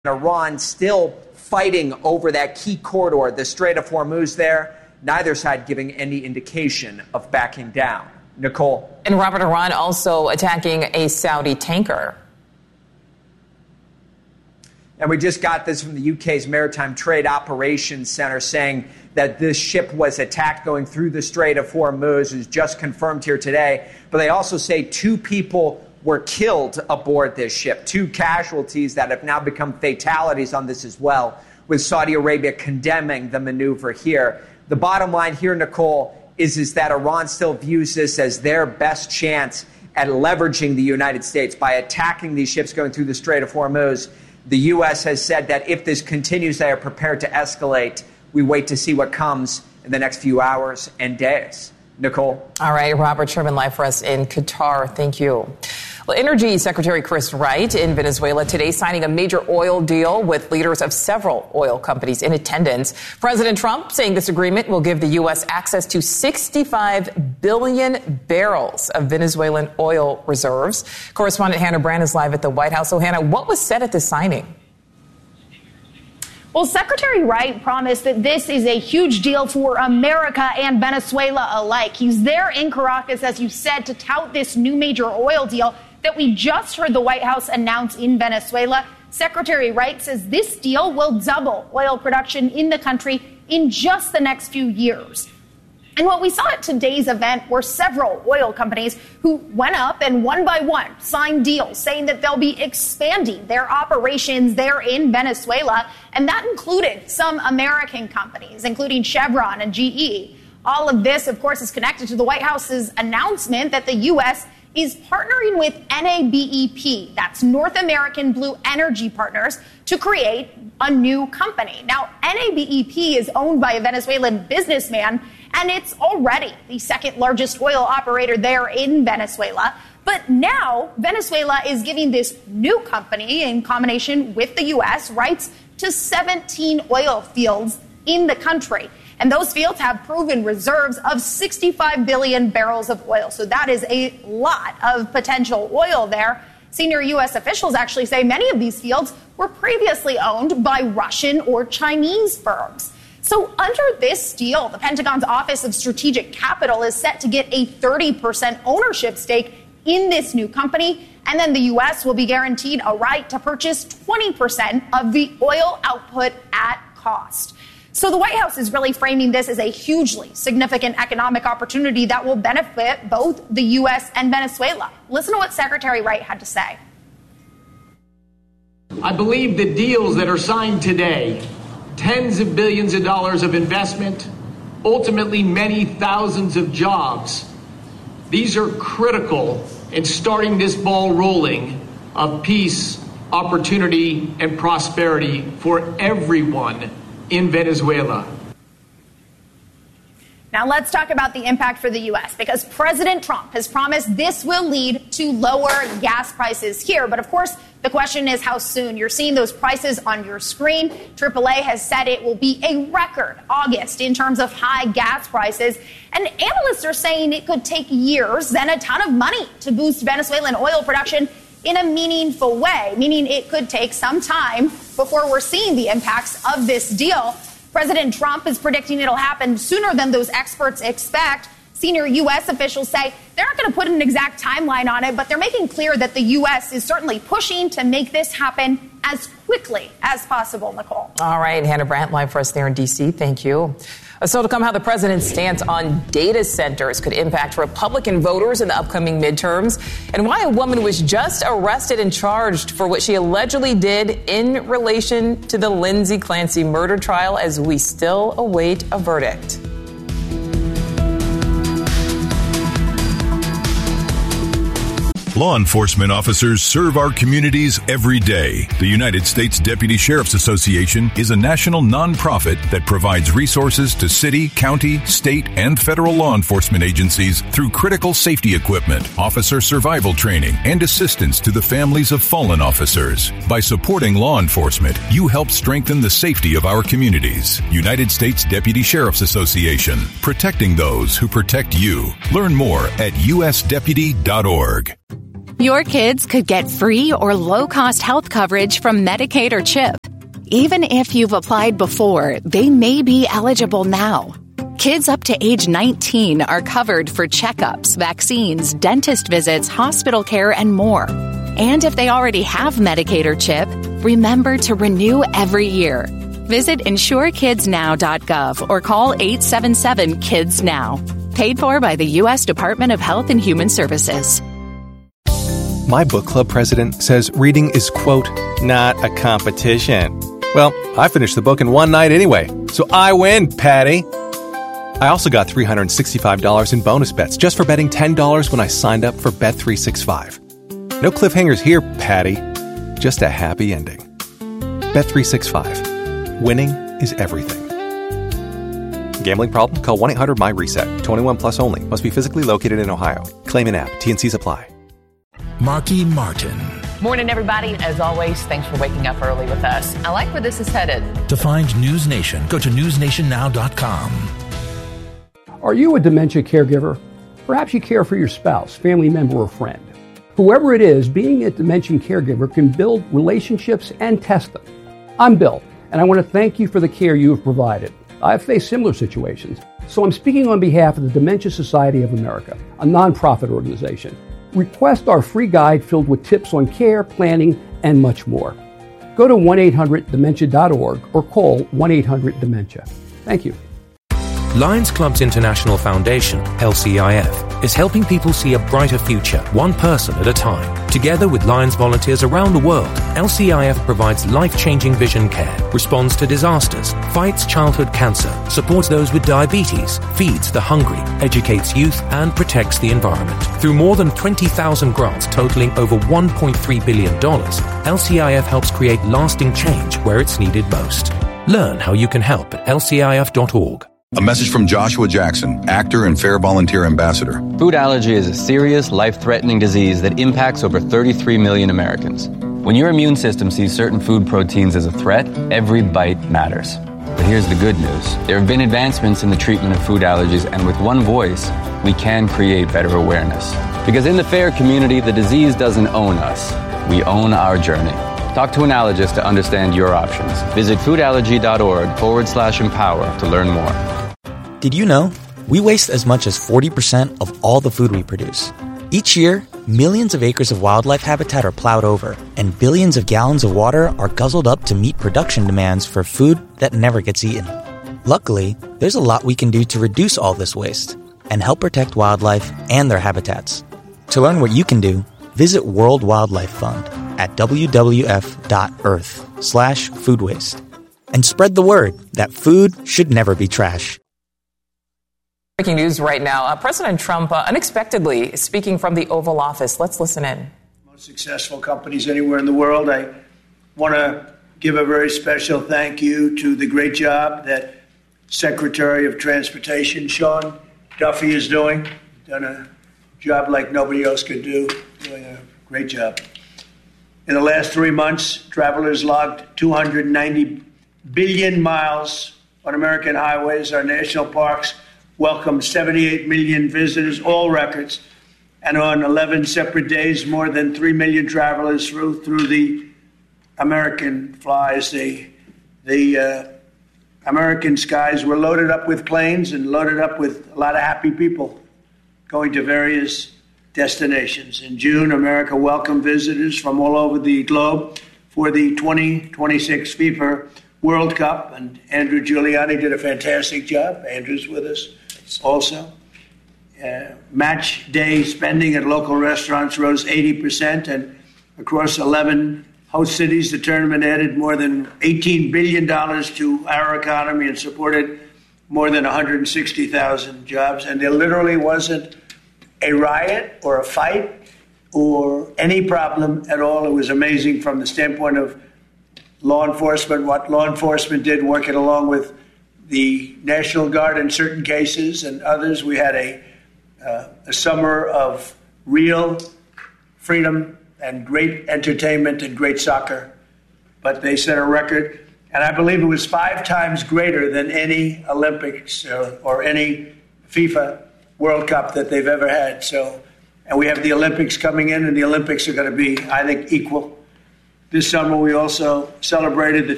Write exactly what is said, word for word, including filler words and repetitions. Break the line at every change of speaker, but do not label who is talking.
Iran still fighting over that key corridor, the Strait of Hormuz there. Neither side giving any indication of backing down. Nicole.
And Robert, Iran also attacking a Saudi tanker.
And we just got this from the U K's Maritime Trade Operations Center saying that this ship was attacked going through the Strait of Hormuz. Is just confirmed here today. But they also say two people were killed aboard this ship, two casualties that have now become fatalities on this as well, with Saudi Arabia condemning the maneuver here. The bottom line here, Nicole, is, is that Iran still views this as their best chance at leveraging the United States by attacking these ships going through the Strait of Hormuz. The U S has said that if this continues, they are prepared to escalate. We wait to see what comes in the next few hours and days. Nicole.
All right, Robert Sherman live for us in Qatar. Thank you. Well, Energy Secretary Chris Wright in Venezuela today signing a major oil deal with leaders of several oil companies in attendance. President Trump saying this agreement will give the U S access to sixty-five billion barrels of Venezuelan oil reserves. Correspondent Hannah Brand is live at the White House. So, Hannah, what was said at the signing?
Well, Secretary Wright promised that this is a huge deal for America and Venezuela alike. He's there in Caracas, as you said, to tout this new major oil deal that we just heard the White House announce in Venezuela. Secretary Wright says this deal will double oil production in the country in just the next few years. And what we saw at today's event were several oil companies who went up and one by one signed deals saying that they'll be expanding their operations there in Venezuela. And that included some American companies, including Chevron and G E. All of this, of course, is connected to the White House's announcement that the U S is partnering with N A B E P, that's North American Blue Energy Partners, to create a new company. Now, N A B E P is owned by a Venezuelan businessman, and it's already the second largest oil operator there in Venezuela. But now Venezuela is giving this new company, in combination with the U S, rights to seventeen oil fields in the country. And those fields have proven reserves of sixty-five billion barrels of oil. So that is a lot of potential oil there. Senior U S officials actually say many of these fields were previously owned by Russian or Chinese firms. So under this deal, the Pentagon's Office of Strategic Capital is set to get a thirty percent ownership stake in this new company. And then the U S will be guaranteed a right to purchase twenty percent of the oil output at cost. So the White House is really framing this as a hugely significant economic opportunity that will benefit both the U S and Venezuela. Listen to what Secretary Wright had to say.
I believe the deals that are signed today, tens of billions of dollars of investment, ultimately many thousands of jobs, these are critical in starting this ball rolling of peace, opportunity, and prosperity for everyone in Venezuela.
Now let's talk about the impact for the U S, because President Trump has promised this will lead to lower gas prices here. But of course, the question is how soon. You're seeing those prices on your screen. triple A has said it will be a record August in terms of high gas prices. And analysts are saying it could take years and a ton of money to boost Venezuelan oil production in a meaningful way, meaning it could take some time before we're seeing the impacts of this deal. President Trump is predicting it'll happen sooner than those experts expect. Senior U S officials say they're not going to put an exact timeline on it, but they're making clear that the U S is certainly pushing to make this happen as quickly as possible, Nicole.
All right, Hannah Brandt live for us there in D C. Thank you. So to come, how the president's stance on data centers could impact Republican voters in the upcoming midterms, and why a woman was just arrested and charged for what she allegedly did in relation to the Lindsay Clancy murder trial as we still await a verdict.
Law enforcement officers serve our communities every day. The United States Deputy Sheriff's Association is a national nonprofit that provides resources to city, county, state, and federal law enforcement agencies through critical safety equipment, officer survival training, and assistance to the families of fallen officers. By supporting law enforcement, you help strengthen the safety of our communities. United States Deputy Sheriff's Association, protecting those who protect you. Learn more at u s deputy dot org.
Your kids could get free or low-cost health coverage from Medicaid or CHIP. Even if you've applied before, they may be eligible now. Kids up to age nineteen are covered for checkups, vaccines, dentist visits, hospital care, and more. And if they already have Medicaid or CHIP, remember to renew every year. Visit insure kids now dot gov or call eight seven seven, KIDS NOW. Paid for by the U S Department of Health and Human Services.
My book club president says reading is, quote, not a competition. Well, I finished the book in one night anyway, so I win, Patty. I also got three hundred sixty-five dollars in bonus bets just for betting ten dollars when I signed up for Bet three sixty-five. No cliffhangers here, Patty. Just a happy ending. Bet three sixty-five. Winning is everything. Gambling problem? Call one eight hundred M Y RESET. twenty-one plus only. Must be physically located in Ohio. Claim in app. T and Cs apply.
Marky Martin.
Morning, everybody. As always, thanks for waking up early with us. I like where this is headed.
To find News Nation, go to news nation now dot com.
Are you a dementia caregiver? Perhaps you care for your spouse, family member, or friend. Whoever it is, being a dementia caregiver can build relationships and test them. I'm Bill, and I want to thank you for the care you have provided. I've faced similar situations, so I'm speaking on behalf of the Dementia Society of America, a nonprofit organization. Request our free guide filled with tips on care, planning, and much more. Go to one eight hundred dementia dot org or call one eight hundred dementia. Thank you.
Lions Clubs International Foundation, L C I F, is helping people see a brighter future, one person at a time. Together with Lions volunteers around the world, L C I F provides life-changing vision care, responds to disasters, fights childhood cancer, supports those with diabetes, feeds the hungry, educates youth, and protects the environment. Through more than twenty thousand grants totaling over one point three billion dollars, L C I F helps create lasting change where it's needed most. Learn how you can help at L C I F dot org.
A message from Joshua Jackson, actor and Fair Volunteer Ambassador.
Food allergy is a serious, life-threatening disease that impacts over thirty-three million Americans. When your immune system sees certain food proteins as a threat, every bite matters. But here's the good news. There have been advancements in the treatment of food allergies, and with one voice, we can create better awareness. Because in the FAIR community, the disease doesn't own us. We own our journey. Talk to an allergist to understand your options. Visit foodallergy.org forward slash empower to learn more.
Did you know we waste as much as forty percent of all the food we produce? Each year, millions of acres of wildlife habitat are plowed over, and billions of gallons of water are guzzled up to meet production demands for food that never gets eaten. Luckily, there's a lot we can do to reduce all this waste and help protect wildlife and their habitats. To learn what you can do, visit World Wildlife Fund at w w f dot earth slash food waste and spread the word that food should never be trash.
Breaking news right now. Uh, President Trump uh, unexpectedly speaking from the Oval Office. Let's listen in.
Most successful companies anywhere in the world. I want to give a very special thank you to the great job that Secretary of Transportation Sean Duffy is doing. Done a job like nobody else could do. Doing a great job. In the last three months, travelers logged two hundred ninety billion miles on American highways. Our national parks welcomed seventy-eight million visitors, all records. And on eleven separate days, more than three million travelers through through the American flies. The, the uh, American skies were loaded up with planes and loaded up with a lot of happy people going to various destinations. In June, America welcomed visitors from all over the globe for the twenty twenty-six FIFA World Cup. And Andrew Giuliani did a fantastic job. Andrew's with us also. Uh, match day spending at local restaurants rose eighty percent, and across eleven host cities, the tournament added more than eighteen billion dollars to our economy and supported more than one hundred sixty thousand jobs. And there literally wasn't a riot or a fight or any problem at all. It was amazing from the standpoint of law enforcement, what law enforcement did, working along with the National Guard in certain cases and others. We had a, uh, a summer of real freedom and great entertainment and great soccer. But they set a record, and I believe it was five times greater than any Olympics or, or any FIFA World Cup that they've ever had. So And we have the Olympics coming in, and the Olympics are going to be, I think, equal. This summer, we also celebrated the